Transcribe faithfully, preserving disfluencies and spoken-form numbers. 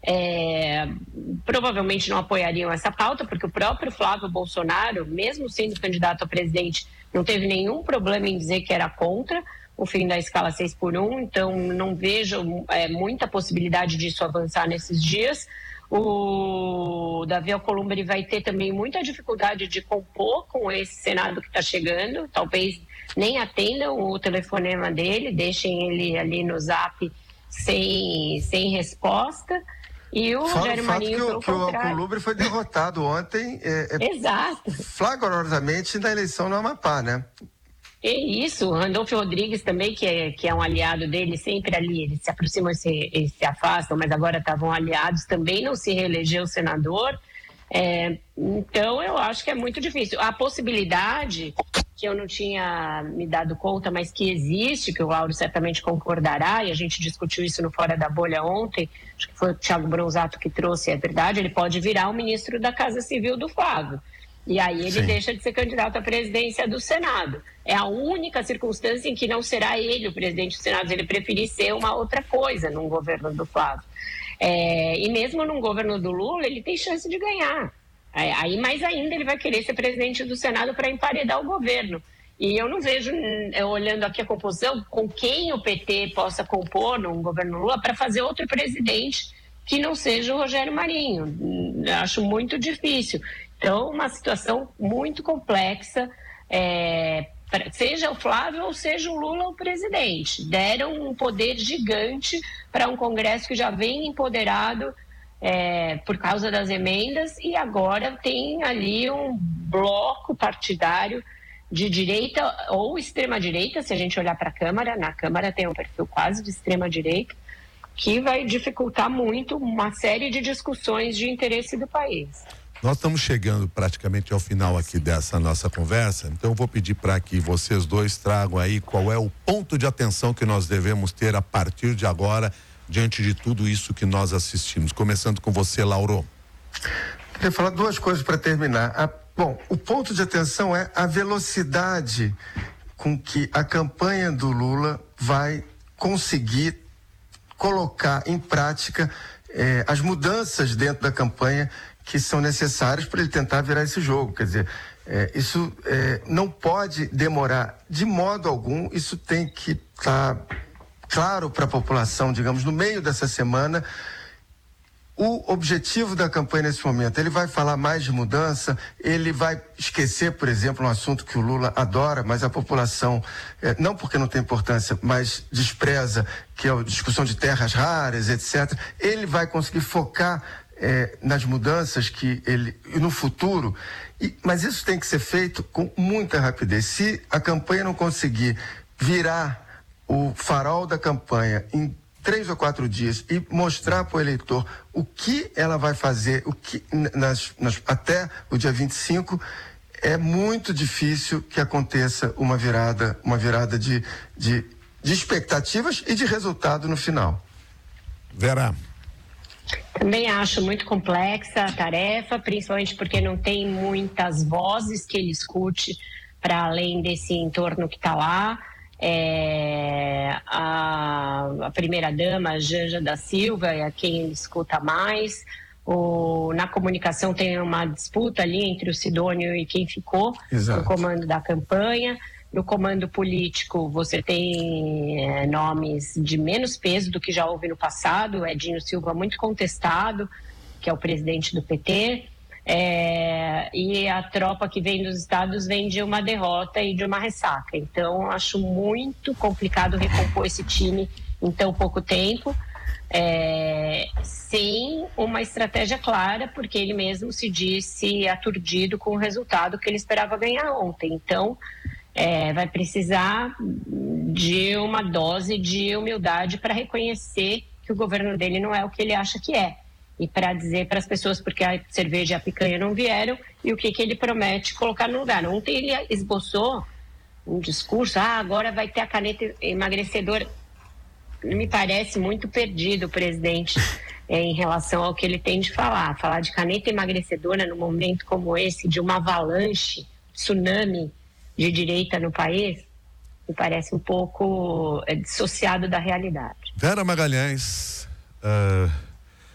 é, provavelmente não apoiariam essa pauta, porque o próprio Flávio Bolsonaro, mesmo sendo candidato a presidente, não teve nenhum problema em dizer que era contra o fim da escala seis por um, então não vejo é, muita possibilidade disso avançar nesses dias. O Davi Alcolumbre vai ter também muita dificuldade de compor com esse Senado que está chegando, talvez nem atendam o telefonema dele, deixem ele ali no zap sem, sem resposta. E o Fala Rogério o fato Marinho, que, pelo o, que o contrário... Alcolumbre foi derrotado ontem, é, é Exato. flagrosamente na eleição no Amapá, né? E isso, Randolfo Rodrigues também, que é, que é um aliado dele, sempre ali, eles se aproximam e se, e se afastam, mas agora estavam aliados, também não se reelegeu senador. É, então, eu acho que é muito difícil. A possibilidade, que eu não tinha me dado conta, mas que existe, que o Lauro certamente concordará, e a gente discutiu isso no Fora da Bolha ontem, acho que foi o Thiago Bronzato que trouxe, é verdade, ele pode virar o ministro da Casa Civil do Flávio. E aí ele Sim. deixa de ser candidato à presidência do Senado. É a única circunstância em que não será ele o presidente do Senado, ele preferir ser uma outra coisa num governo do Flávio. É, e mesmo num governo do Lula, ele tem chance de ganhar. Aí mais ainda ele vai querer ser presidente do Senado para emparedar o governo. E eu não vejo, olhando aqui a composição, com quem o P T possa compor num governo Lula para fazer outro presidente que não seja o Rogério Marinho. Acho muito difícil. Então, uma situação muito complexa, é, seja o Flávio ou seja o Lula o presidente. Deram um poder gigante para um Congresso que já vem empoderado é, por causa das emendas e agora tem ali um bloco partidário de direita ou extrema-direita, se a gente olhar para a Câmara. Na Câmara tem um perfil quase de extrema-direita, que vai dificultar muito uma série de discussões de interesse do país. Nós estamos chegando praticamente ao final aqui dessa nossa conversa, então eu vou pedir para que vocês dois tragam aí qual é o ponto de atenção que nós devemos ter a partir de agora, diante de tudo isso que nós assistimos. Começando com você, Lauro. Queria falar duas coisas para terminar. A, bom, o ponto de atenção é a velocidade com que a campanha do Lula vai conseguir colocar em prática eh, as mudanças dentro da campanha que são necessários para ele tentar virar esse jogo. Quer dizer, é, isso é, não pode demorar de modo algum, isso tem que estar tá claro para a população, digamos, no meio dessa semana. O objetivo da campanha nesse momento, ele vai falar mais de mudança, ele vai esquecer, por exemplo, um assunto que o Lula adora, mas a população, eh, não porque não tem importância, mas despreza, que é a discussão de terras raras, etcétera. Ele vai conseguir focar eh, nas mudanças que ele, no futuro, e, mas isso tem que ser feito com muita rapidez. Se a campanha não conseguir virar o farol da campanha em três ou quatro dias e mostrar para o eleitor o que ela vai fazer, o que nas, nas, até o dia vinte e cinco, é muito difícil que aconteça uma virada, uma virada de, de, de expectativas e de resultado no final. Vera. Também acho muito complexa a tarefa, principalmente porque não tem muitas vozes que ele escute para além desse entorno que está lá. É, a, a primeira-dama, Janja da Silva, é a quem ele escuta mais. O, na comunicação tem uma disputa ali entre o Sidônio e quem ficou Exato. no comando da campanha. No comando político você tem é, nomes de menos peso do que já houve no passado. O Edinho Silva muito contestado, que é o presidente do P T. É, e a tropa que vem dos estados vem de uma derrota e de uma ressaca. Então, acho muito complicado recompor esse time em tão pouco tempo, é, sem uma estratégia clara, porque ele mesmo se disse aturdido com o resultado que ele esperava ganhar ontem. Então, é, vai precisar de uma dose de humildade para reconhecer que o governo dele não é o que ele acha que é. E para dizer para as pessoas porque a cerveja e a picanha não vieram e o que, que ele promete colocar no lugar. Ontem ele esboçou um discurso, ah, agora vai ter a caneta emagrecedora. Me parece muito perdido o presidente é, em relação ao que ele tem de falar. Falar de caneta emagrecedora num momento como esse, de uma avalanche, tsunami de direita no país, me parece um pouco é, dissociado da realidade. Vera Magalhães, uh...